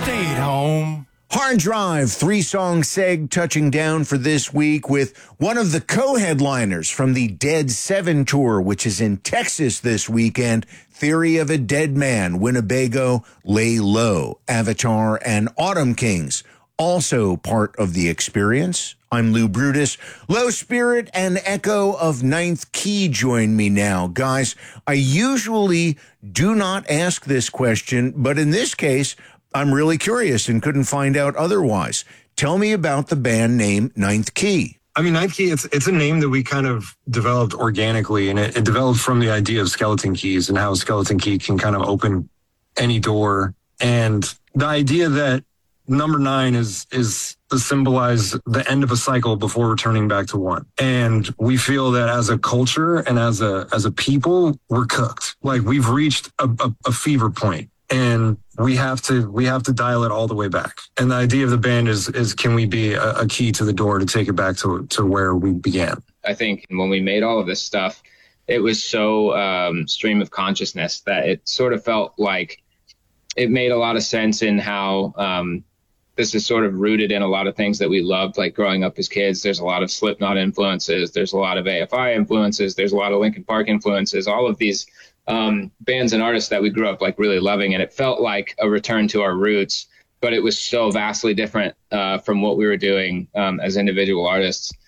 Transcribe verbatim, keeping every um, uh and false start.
stayed home. Hard Drive, three-song seg touching down for this week with one of the co-headliners from the Dead Seven Tour, which is in Texas this weekend. Theory of a Dead Man, Winnebago, Lay Low, Avatar, and Autumn Kings, also part of the experience. I'm Lou Brutus. Low Spirit and Echo of Ninth Key join me now. Guys, I usually do not ask this question, but in this case, I'm really curious and couldn't find out otherwise. Tell me about the band name Ninth Key. I mean, Ninth Key, it's it's a name that we kind of developed organically, and it, it developed from the idea of skeleton keys and how a skeleton key can kind of open any door. And the idea that number nine is is to symbolize the end of a cycle before returning back to one. And we feel that as a culture and as a as a people, we're cooked. Like we've reached a, a, a fever point. And we have to we have to dial it all the way back. And the idea of the band is is can we be a, a key to the door to take it back to to where we began? I think when we made all of this stuff, it was so um, stream of consciousness that it sort of felt like it made a lot of sense in how um, this is sort of rooted in a lot of things that we loved, like growing up as kids. There's a lot of Slipknot influences. There's a lot of A F I influences. There's a lot of Linkin Park influences. All of these um, bands and artists that we grew up like really loving. And it felt like a return to our roots, but it was so vastly different uh, from what we were doing um, as individual artists.